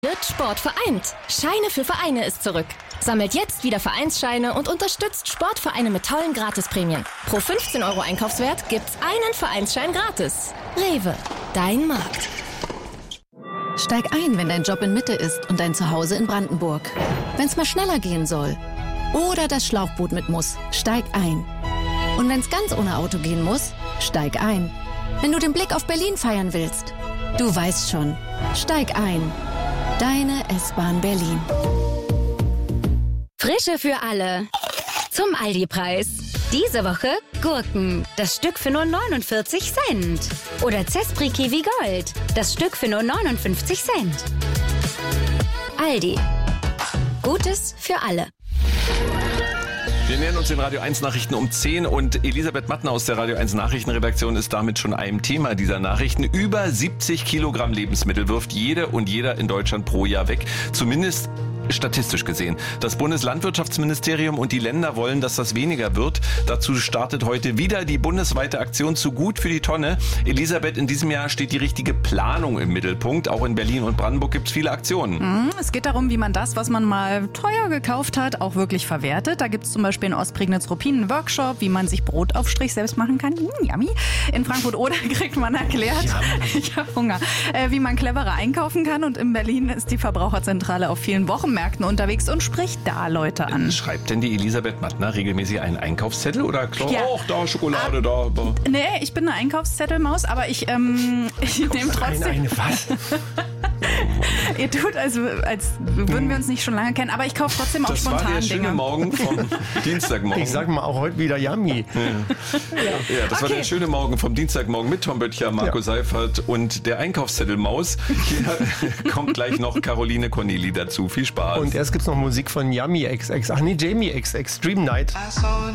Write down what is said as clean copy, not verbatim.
Wird Sport vereint. Scheine für Vereine ist zurück. Sammelt jetzt wieder Vereinsscheine und unterstützt Sportvereine mit tollen Gratisprämien. Pro 15 € Einkaufswert gibt's einen Vereinsschein gratis. Rewe, dein Markt. Steig ein, wenn dein Job in Mitte ist und dein Zuhause in Brandenburg. Wenn's mal schneller gehen soll oder das Schlauchboot mit muss, steig ein. Und wenn's ganz ohne Auto gehen muss, steig ein. Wenn du den Blick auf Berlin feiern willst, du weißt schon, steig ein. Deine S-Bahn Berlin. Frische für alle. Zum Aldi-Preis. Diese Woche Gurken. Das Stück für nur 49 Cent. Oder Zespri Kiwi Gold. Das Stück für nur 59 Cent. Aldi. Gutes für alle. Wir nähern uns den Radio 1 Nachrichten um 10 und Elisabeth Mattner aus der Radio 1 Nachrichtenredaktion ist damit schon einem Thema dieser Nachrichten. Über 70 Kilogramm Lebensmittel wirft jede und jeder in Deutschland pro Jahr weg. Zumindest statistisch gesehen. Das Bundeslandwirtschaftsministerium und die Länder wollen, dass das weniger wird. Dazu startet heute wieder die bundesweite Aktion Zu gut für die Tonne. Elisabeth, in diesem Jahr steht die richtige Planung im Mittelpunkt. Auch in Berlin und Brandenburg gibt es viele Aktionen. Es geht darum, wie man das, was man mal teuer gekauft hat, auch wirklich verwertet. Da gibt es zum Beispiel in Ostprignitz-Ruppin einen Workshop, wie man sich Brotaufstrich selbst machen kann. Yummy. In Frankfurt-Oder kriegt man erklärt, ich habe Hunger, wie man cleverer einkaufen kann. Und in Berlin ist die Verbraucherzentrale auf vielen Wochenmärkten unterwegs und spricht da Leute an. Schreibt denn die Elisabeth Mattner regelmäßig einen Einkaufszettel oder da Schokolade, da? Nee, ich bin eine Einkaufszettelmaus, aber ich nehme trotzdem... Eine was? Ihr tut, als würden wir uns nicht schon lange kennen, aber ich kaufe trotzdem auch spontan Dinge. Das war der schöne Morgen vom Dienstagmorgen. Ich sag mal auch heute wieder Yummy. Ja, das war der schöne Morgen vom Dienstagmorgen mit Tom Böttcher, Marco Seifert und der Einkaufszettelmaus. Hier kommt gleich noch Caroline Corneli dazu. Viel Spaß. Und erst gibt's noch Musik von Yummy XX. Ach nee, Jamie XX, Dream Night.